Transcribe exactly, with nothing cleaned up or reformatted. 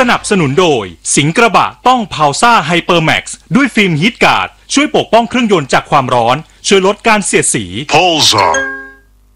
นับสนุนโดยสิงห์กระบะต้องพาวซ่าไฮเปอร์แม็กซ์ด้วยฟิล์มฮีทการ์ดช่วยปกป้องเครื่องยนต์จากความร้อนช่วยลดการเสียดสี Pulsar